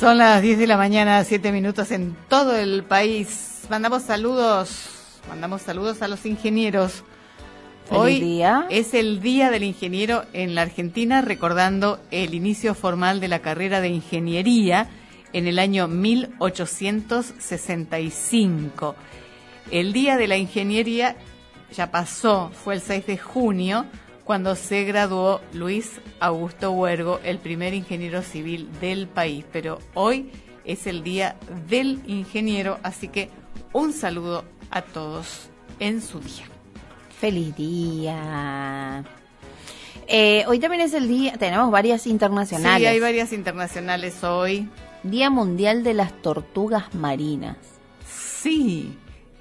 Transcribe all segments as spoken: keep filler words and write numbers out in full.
Son las diez de la mañana, siete minutos en todo el país. Mandamos saludos, mandamos saludos a los ingenieros. Hoy día. es el Día del Ingeniero en la Argentina, recordando el inicio formal de la carrera de ingeniería en el año mil ochocientos sesenta y cinco. El Día de la Ingeniería ya pasó, fue el seis de junio, cuando se graduó Luis Augusto Huergo, el primer ingeniero civil del país. Pero hoy es el Día del Ingeniero, así que un saludo a todos en su día. Feliz día. Eh, hoy también es el día, tenemos varias internacionales. Sí, hay varias internacionales hoy. Día Mundial de las Tortugas Marinas. Sí.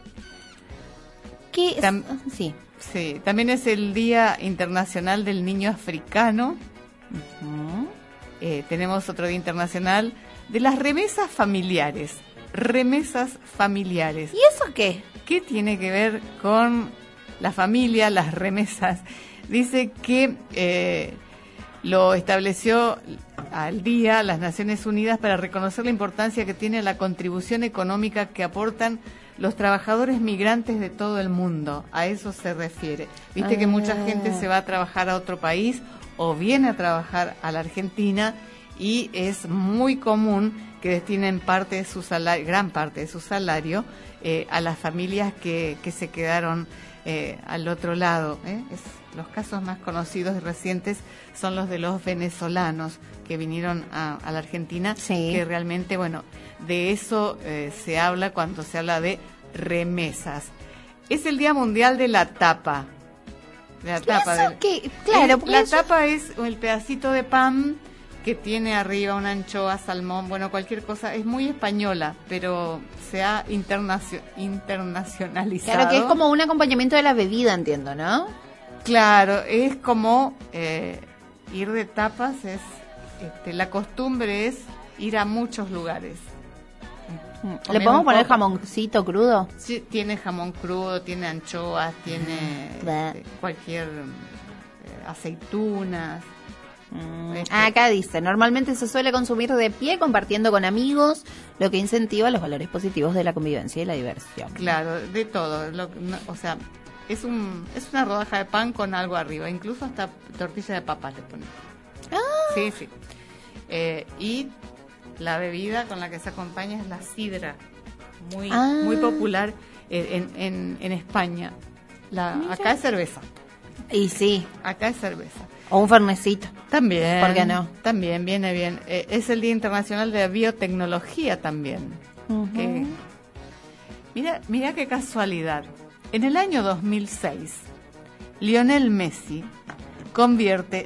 ¿Qué es? Tam- sí. Sí, también es el Día Internacional del Niño Africano. Uh-huh. Eh, tenemos otro Día Internacional de las remesas familiares. Remesas familiares. ¿Y eso qué? ¿Qué tiene que ver con la familia, las remesas? Dice que eh, lo estableció al día las Naciones Unidas para reconocer la importancia que tiene la contribución económica que aportan los trabajadores migrantes de todo el mundo. A eso se refiere. Viste ah. que mucha gente se va a trabajar a otro país o viene a trabajar a la Argentina, y es muy común que destinen parte de su salario, gran parte de su salario, eh, a las familias que, que se quedaron eh, al otro lado. ¿eh? Es, los casos más conocidos y recientes son los de los venezolanos que vinieron a, a la Argentina, sí. que realmente, bueno, de eso eh, se habla cuando se habla de remesas. Es el Día Mundial de la Tapa. De la ¿Qué tapa eso? De, ¿Qué? Claro, porque la eso... tapa es el pedacito de pan que tiene arriba una anchoa, salmón, bueno, cualquier cosa. Es muy española, pero se ha internacio- internacionalizado. Claro, que es como un acompañamiento de la bebida, entiendo, ¿no? Claro, es como eh, ir de tapas, es este, la costumbre es ir a muchos lugares. ¿Le podemos poner jamoncito crudo? Sí, tiene jamón crudo, tiene anchoas, tiene este, cualquier eh, aceitunas. Mm. Este. Ah, acá dice, normalmente se suele consumir de pie compartiendo con amigos, lo que incentiva los valores positivos de la convivencia y la diversión. Claro, de todo. Lo, no, o sea, es un es una rodaja de pan con algo arriba, incluso hasta tortilla de papa le ponen. Ah. Sí, sí. Eh, y la bebida con la que se acompaña es la sidra, muy ah. muy popular en, en, en España. La, acá es cerveza. Y sí. Acá es cerveza. O un fernecito. También. ¿Por qué no? También, viene bien. Eh, es el Día Internacional de la Biotecnología también. Uh-huh. Que, mira, mira qué casualidad. En el año dos mil seis, Lionel Messi convierte